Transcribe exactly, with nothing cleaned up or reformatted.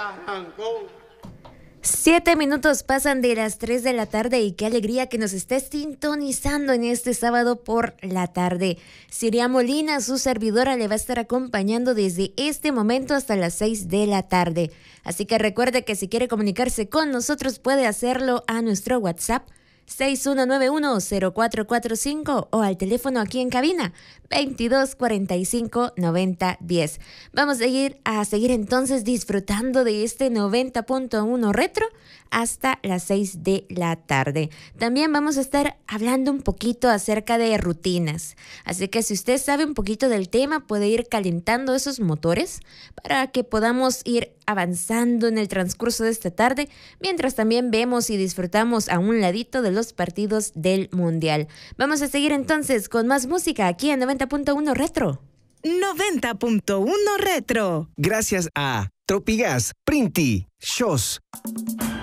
arrancó. Siete minutos pasan de las tres de la tarde y qué alegría que nos estés sintonizando en este sábado por la tarde. Siria Molina, su servidora, le va a estar acompañando desde este momento hasta las seis de la tarde. Así que recuerde que si quiere comunicarse con nosotros puede hacerlo a nuestro WhatsApp seis uno nueve uno cero cuatro cuatro cinco o al teléfono aquí en cabina veintidós cuarenta y cinco noventa diez. Vamos a ir a seguir entonces disfrutando de este noventa punto uno retro hasta las seis de la tarde. También vamos a estar hablando un poquito acerca de rutinas. Así que si usted sabe un poquito del tema, puede ir calentando esos motores para que podamos ir avanzando en el transcurso de esta tarde, mientras también vemos y disfrutamos a un ladito de los partidos del Mundial. Vamos a seguir entonces con más música aquí en noventa punto uno Retro. noventa punto uno Retro. Gracias a Tropigas, Printi, Shows.